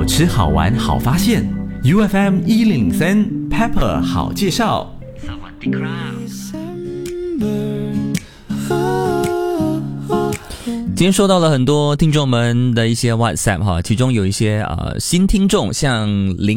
吃好玩好发现 UFM 1003 Pepper 好介绍。今天收到了很多听众们的一些 WhatsApp 哈，其中有一些新听众，像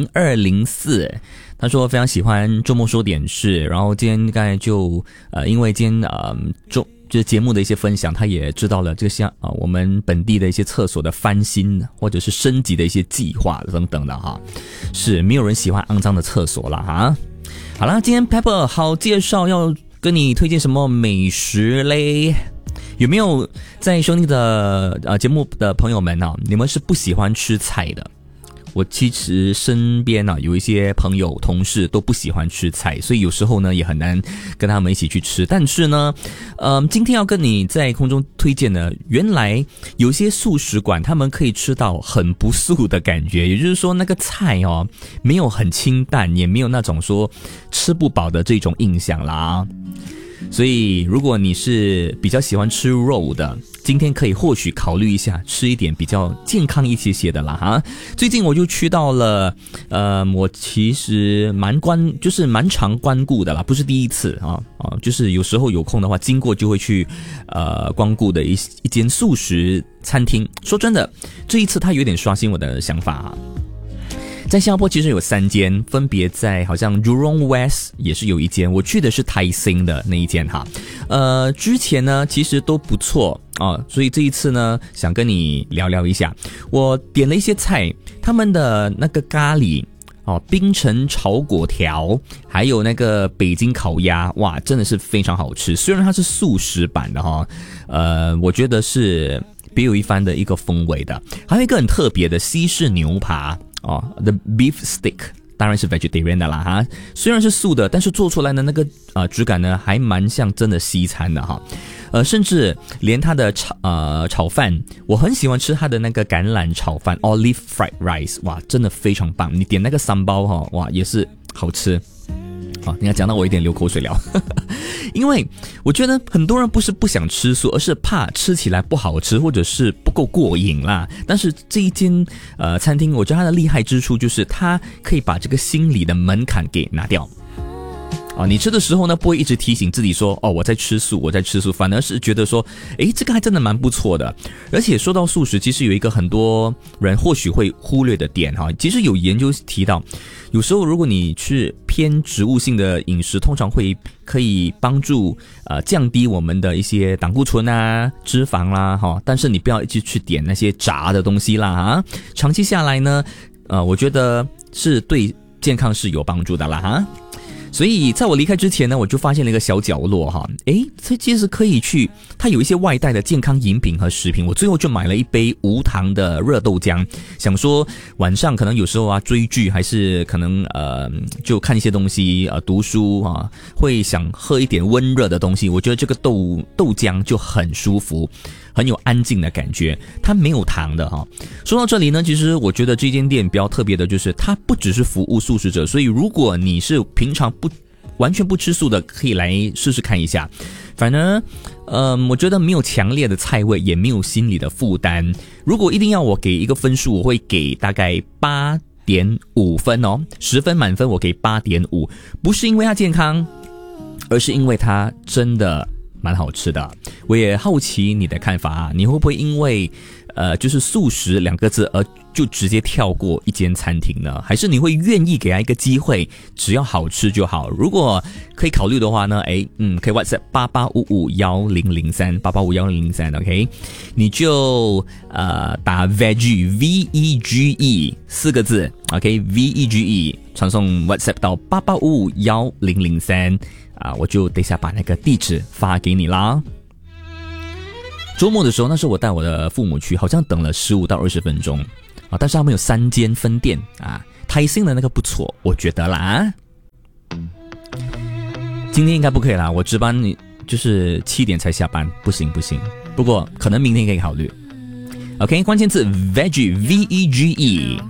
0204，他说非常喜欢周末说点事，然后今天刚才就因为今天就是节目的一些分享，他也知道了这个像我们本地的一些厕所的翻新或者是升级的一些计划等等的哈，是没有人喜欢肮脏的厕所了哈。好啦，今天 Pepper 好介绍要跟你推荐什么美食嘞？有没有在收听的节目的朋友们你们是不喜欢吃菜的？我其实身边有一些朋友同事都不喜欢吃菜，所以有时候呢也很难跟他们一起去吃。但是呢今天要跟你在空中推荐的，原来有些素食馆他们可以吃到很不素的感觉，也就是说那个菜没有很清淡，也没有那种说吃不饱的这种印象啦。所以如果你是比较喜欢吃肉的，今天可以或许考虑一下吃一点比较健康一些的啦哈。最近我就去到了我其实蛮常光顾的啦，不是第一次就是有时候有空的话经过就会去光顾的一间素食餐厅。说真的，这一次它有点刷新我的想法在新加坡其实有3间，分别在好像 Jurong West 也是有一间，我去的是台新的那一间哈。之前呢其实都不错所以这一次呢想跟你聊聊一下。我点了一些菜，他们的那个咖喱冰城炒粿条，还有那个北京烤鸭，哇，真的是非常好吃。虽然它是素食版的我觉得是别有一番的一个风味的。还有一个很特别的西式牛扒The beef stick， 当然是 vegetarian 的啦哈。虽然是素的，但是做出来的那个质感呢，还蛮像真的西餐的哈。甚至连它的炒饭，我很喜欢吃它的那个橄榄炒饭 olive fried rice， 哇，真的非常棒。你点那个三包哇，也是好吃。你看讲到我有点流口水了因为我觉得很多人不是不想吃素，而是怕吃起来不好吃或者是不够过瘾啦。但是这一间餐厅，我觉得它的厉害之处就是它可以把这个心理的门槛给拿掉你吃的时候呢不会一直提醒自己说我在吃素，反而是觉得说这个还真的蛮不错的。而且说到素食，其实有一个很多人或许会忽略的点其实有研究提到，有时候如果你是偏植物性的饮食，通常可以帮助降低我们的一些胆固醇脂肪啦但是你不要一直去点那些炸的东西啦长期下来呢我觉得是对健康是有帮助的啦所以在我离开之前呢，我就发现了一个小角落这其实可以去，它有一些外带的健康饮品和食品。我最后就买了一杯无糖的热豆浆，想说晚上可能有时候追剧，还是可能就看一些东西读书会想喝一点温热的东西。我觉得这个豆浆就很舒服，很有安静的感觉，它没有糖的说到这里呢，其实我觉得这间店比较特别的就是它不只是服务素食者，所以如果你是平常完全不吃素的，可以来试试看一下。反正我觉得没有强烈的菜味，也没有心理的负担。如果一定要我给一个分数，我会给大概8.5分10分满分我给8.5，不是因为它健康，而是因为它真的蛮好吃的。我也好奇你的看法你会不会因为就是素食2个字而就直接跳过一间餐厅呢？还是你会愿意给他一个机会，只要好吃就好？如果可以考虑的话呢可以 WhatsApp 88551003 88551003 OK， 你就打 veggie VEGE 4个字 OK VEGE 传送 WhatsApp 到88551003我就等一下把那个地址发给你啦。周末的时候，那时候我带我的父母去，好像等了15到20分钟但是他们有3间分店台新的那个不错，我觉得啦今天应该不可以啦，我值班就是7点才下班，不行，不过可能明天可以考虑。 OK， 关键字 veggie VEGE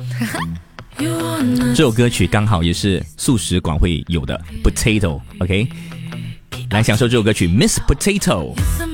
这首歌曲刚好也是素食馆会有的 Potato OK， 来享受这首歌曲 Miss Potato。